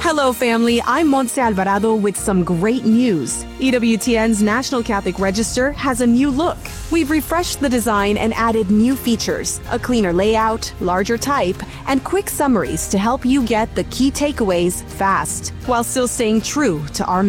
Hello, family. I'm Montse Alvarado with some great news. EWTN's National Catholic Register has a new look. We've refreshed the design and added new features, a cleaner layout, larger type, and quick summaries to help you get the key takeaways fast, while still staying true to our